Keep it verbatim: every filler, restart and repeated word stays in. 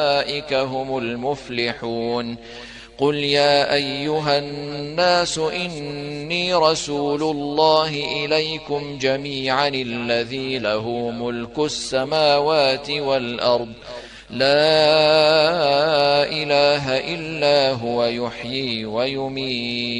أولئك هم المفلحون. قل يا أيها الناس إني رسول الله إليكم جميعا الذي له ملك السماوات والأرض لا إله إلا هو يحيي ويميت